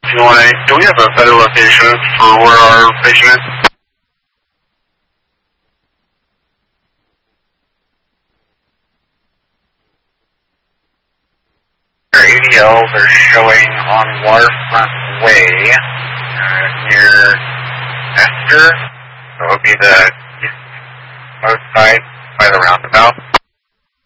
Do we have a better location for where our patient is? Our ADLs are showing on Waterfront Way near Esther. So it would be the east most side by the roundabout.